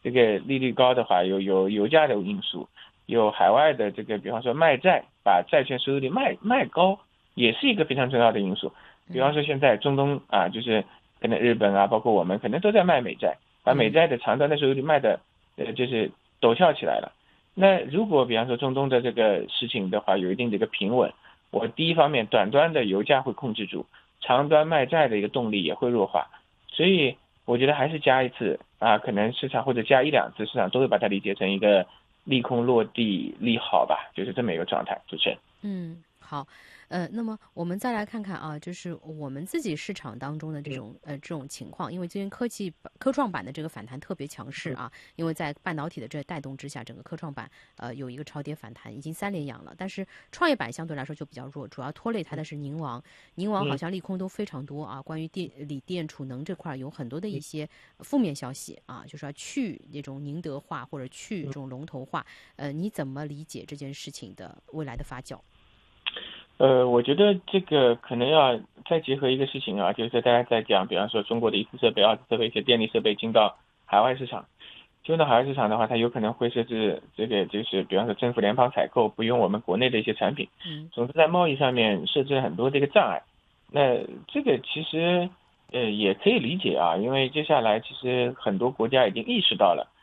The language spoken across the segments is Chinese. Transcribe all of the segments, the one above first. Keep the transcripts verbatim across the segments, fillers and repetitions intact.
这个利率高的话，有有油价的因素，有海外的这个，比方说卖债，把债券收益率卖卖高，也是一个非常重要的因素。比方说现在中东啊，就是可能日本啊，包括我们可能都在卖美债，把美债的长端的收益率卖的呃就是陡峭起来了。那如果比方说中东的这个事情的话，有一定的一个平稳，我第一方面短端的油价会控制住，长端卖债的一个动力也会弱化，所以我觉得还是加一次啊，可能市场或者加一两次，市场都会把它理解成一个利空落地利好吧，就是这么一个状态。主持人， 嗯，好，呃，那么我们再来看看啊，就是我们自己市场当中的这种呃这种情况，因为最近科技科创板的这个反弹特别强势啊，因为在半导体的这个带动之下，整个科创板呃有一个超跌反弹，已经三连阳了。但是创业板相对来说就比较弱，主要拖累它的是宁王，宁王好像利空都非常多啊，关于电锂电储能这块有很多的一些负面消息啊，就是要去那种宁德化或者去这种龙头化，呃，你怎么理解这件事情的未来的发酵？ 呃，我觉得这个可能要再结合一个事情啊，就是大家在讲，比方说中国的一次设备、二次设备一些电力设备进到海外市场，进到海外市场的话，它有可能会设置这个就是比方说政府联邦采购不用我们国内的一些产品， 嗯， 总之在贸易上面设置了很多这个障碍。那这个其实呃也可以理解啊，因为接下来其实很多国家已经意识到了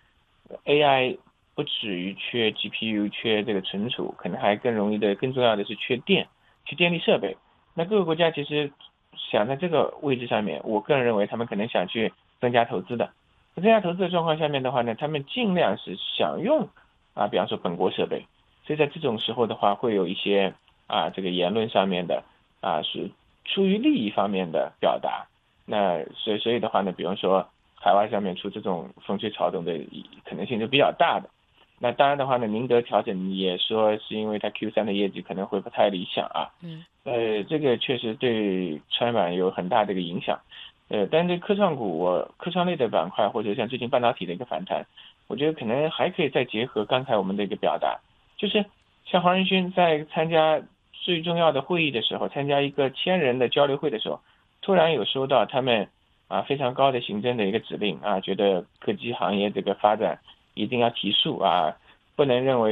A I 不止于缺 G P U、缺这个存储，可能还更容易的、更重要的是缺电。去电力设备。那各个国家其实想在这个位置上面，我个人认为他们可能想去增加投资的。增加投资的状况下面的话呢，他们尽量是想用啊，比方说本国设备。所以在这种时候的话，会有一些啊这个言论上面的啊是出于利益方面的表达。那所以所以的话呢，比方说海外上面出这种风吹草动的可能性就比较大的。那当然的话呢，宁德调整也说是因为它 Q 三的业绩可能会不太理想啊， 嗯呃，这个确实对川板有很大的一个影响，呃，但是科创股我科创类的板块或者像最近半导体的一个反弹，我觉得可能还可以再结合刚才我们的一个表达，就是像黄仁勋在参加最重要的会议的时候，参加一个千人的交流会的时候，突然有收到他们啊非常高的行政的一个指令啊，觉得科技行业这个发展一定要提速啊，不能认为